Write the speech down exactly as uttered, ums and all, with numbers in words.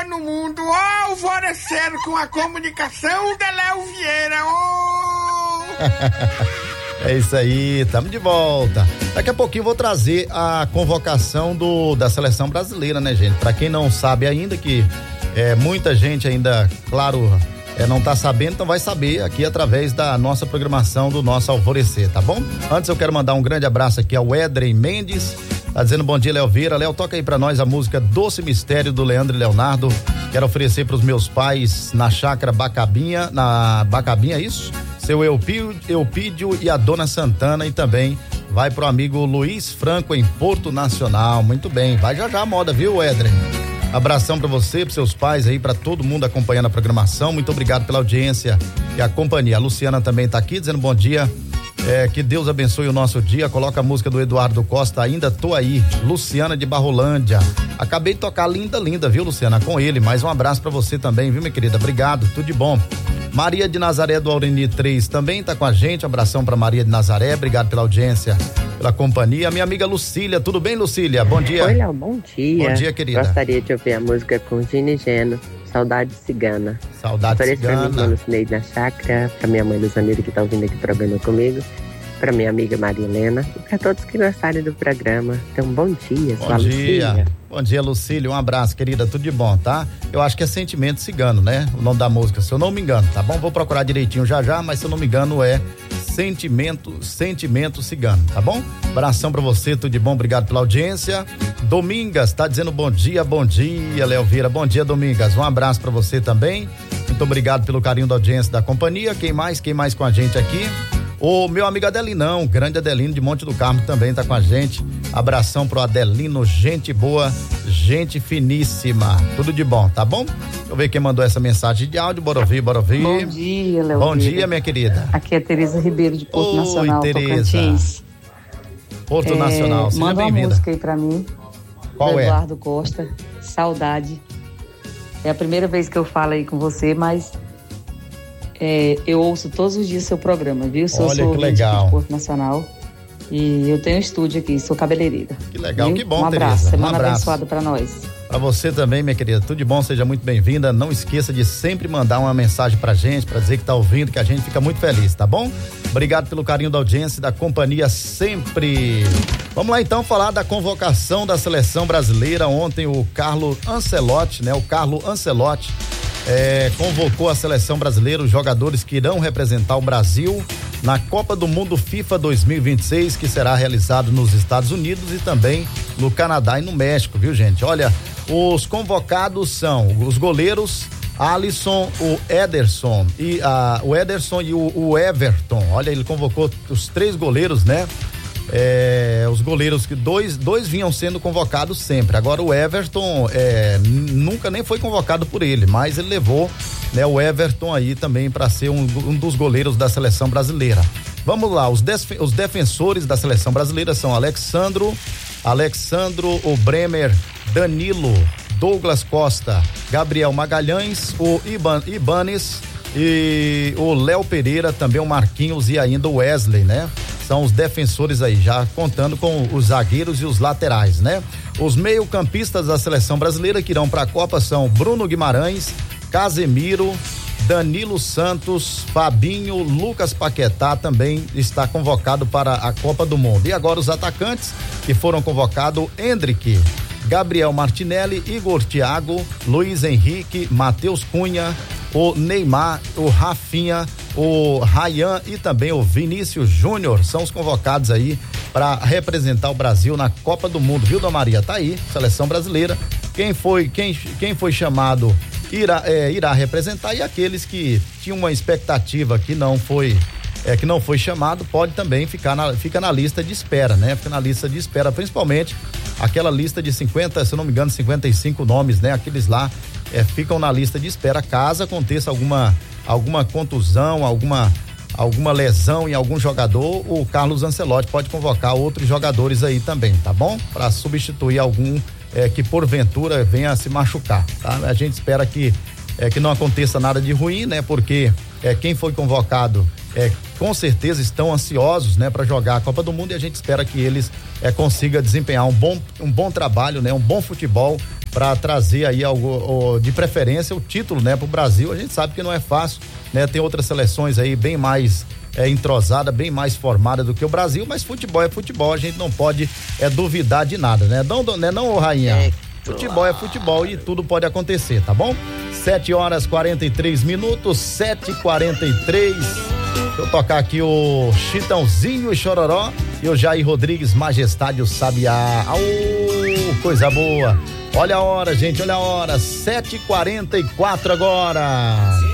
no mundo, ó, alvorecendo com a comunicação de Léo Vieira, ó. É isso aí, estamos de volta. Daqui a pouquinho eu vou trazer a convocação do, da seleção brasileira, né, gente? Pra quem não sabe ainda, que é, muita gente ainda, claro, é, não tá sabendo, então vai saber aqui através da nossa programação do nosso Alvorecer, tá bom? Antes eu quero mandar um grande abraço aqui ao Edrem Mendes, tá dizendo bom dia, Léo Vieira. Léo, toca aí pra nós a música Doce Mistério do Leandro e Leonardo. Quero oferecer pros meus pais na chácara Bacabinha, na Bacabinha, é isso? Seu Eupídio, Eupídio e a Dona Santana, e também vai pro amigo Luiz Franco em Porto Nacional. Muito bem, vai já já a moda, viu, Edrem? Abração pra você, pros seus pais aí, pra todo mundo acompanhando a programação. Muito obrigado pela audiência e a companhia. A Luciana também tá aqui dizendo bom dia. É, que Deus abençoe o nosso dia. Coloca a música do Eduardo Costa, Ainda Tô Aí. Luciana de Barrolândia. Acabei de tocar linda, linda, viu, Luciana? Com ele. Mais um abraço pra você também, viu, minha querida? Obrigado, tudo de bom. Maria de Nazaré do Aureni três também tá com a gente. Abração pra Maria de Nazaré. Obrigado pela audiência, pela companhia. Minha amiga Lucília, tudo bem, Lucília? Bom dia. Oi, Léo, bom dia. Bom dia, querida. Gostaria de ouvir a música com Gino e Geno, Saudade Cigana. Saudade Ofereço Cigana. pra minha irmã Lucineide na chácara, pra minha mãe Luzanira, que tá ouvindo aqui o programa comigo, pra minha amiga Maria Helena e pra todos que gostarem do programa. Então, bom dia, Bom sua dia. Lucília. Bom dia, Lucília. Um abraço, querida. Tudo de bom, tá? Eu acho que é Sentimento Cigano, né? O nome da música, se eu não me engano, tá bom? Vou procurar direitinho já já, mas se eu não me engano é Sentimento, Sentimento Cigano, tá bom? Abração pra você, tudo de bom, obrigado pela audiência. Domingas, tá dizendo bom dia, bom dia, Léo Vieira. Bom dia, Domingas. Um abraço pra você também. Muito obrigado pelo carinho da audiência da companhia. Quem mais? Quem mais com a gente aqui? O meu amigo Adelinão, grande Adelino de Monte do Carmo também tá com a gente. Abração pro Adelino, gente boa, gente finíssima. Tudo de bom, tá bom? Deixa eu ver quem mandou essa mensagem de áudio. Bora ouvir, bora ouvir. Bom dia, Léo. Bom dia, minha querida. Aqui é Tereza Ribeiro de Porto Oi, Nacional, Tereza. Tocantins. Porto é, Nacional, seja manda uma bem-vinda. música aí pra mim. Qual do é? Eduardo Costa, Saudade. É a primeira vez que eu falo aí com você, mas é, eu ouço todos os dias seu programa, viu? Sou, Olha sou que ouvinte legal. aqui de Porto Nacional. E eu tenho um estúdio aqui, sou cabeleireira. Que legal, viu? que bom, Um abraço, Tereza. semana Um abraço. abençoada pra nós. Pra você também, minha querida, tudo de bom, seja muito bem-vinda. Não esqueça de sempre mandar uma mensagem pra gente, pra dizer que tá ouvindo, que a gente fica muito feliz, tá bom? Obrigado pelo carinho da audiência e da companhia sempre. Vamos lá então falar da convocação da seleção brasileira. Ontem o Carlo Ancelotti, né? O Carlo Ancelotti é, convocou a seleção brasileira, os jogadores que irão representar o Brasil na Copa do Mundo FIFA dois mil e vinte e seis, que será realizado nos Estados Unidos e também no Canadá e no México, viu, gente? Olha, os convocados são os goleiros Alisson, o Ederson e a, o Ederson e o, o Everton. Olha, ele convocou os três goleiros, né? É, os goleiros que dois, dois vinham sendo convocados sempre. Agora o Everton é, nunca nem foi convocado por ele, mas ele levou, né, o Everton aí também para ser um, um dos goleiros da seleção brasileira. Vamos lá, os, des, os defensores da seleção brasileira são Alexandro, Alexandro, o Bremer, Danilo, Douglas Costa, Gabriel Magalhães, o Iban, Ibanes e o Léo Pereira, também o Marquinhos e ainda o Wesley, né? São os defensores aí, já contando com os zagueiros e os laterais, né? Os meio-campistas da seleção brasileira que irão para a Copa são Bruno Guimarães, Casemiro, Danilo Santos, Fabinho, Lucas Paquetá também está convocado para a Copa do Mundo. E agora os atacantes que foram convocados: Endrick, Gabriel Martinelli, Igor Thiago, Luiz Henrique, Matheus Cunha, o Neymar, o Rafinha, o Ryan e também o Vinícius Júnior são os convocados aí para representar o Brasil na Copa do Mundo, viu, Dona Maria? Tá aí, seleção brasileira. Quem foi, quem, quem foi chamado irá, é, irá representar, e aqueles que tinham uma expectativa que não foi, é, que não foi chamado, pode também ficar na, fica na lista de espera, né? Fica na lista de espera, principalmente aquela lista de cinquenta, se eu não me engano, cinquenta e cinco nomes, né? Aqueles lá é, ficam na lista de espera caso aconteça alguma alguma contusão, alguma alguma lesão em algum jogador. O Carlos Ancelotti pode convocar outros jogadores aí também, tá bom? Para substituir algum é, que porventura venha a se machucar, tá? A gente espera que é, que não aconteça nada de ruim, né? Porque é, quem foi convocado é, com certeza estão ansiosos, né, para jogar a Copa do Mundo, e a gente espera que eles é, consigam desempenhar um bom um bom trabalho, né? Um bom futebol para trazer aí algo, de preferência o título, né, pro Brasil. A gente sabe que não é fácil, né? Tem outras seleções aí bem mais é, entrosada, bem mais formada do que o Brasil, mas futebol é futebol, a gente não pode é, duvidar de nada, né? Não, não, não, Rainha? É, futebol é futebol e tudo pode acontecer, tá bom? sete horas e quarenta e três minutos, sete e quarenta e três. Deixa eu tocar aqui o Chitãozinho e Chororó e o Jair Rodrigues, Majestade o Sabiá. Aô, coisa boa. Olha a hora, gente, olha a hora, sete e quarenta e quatro agora.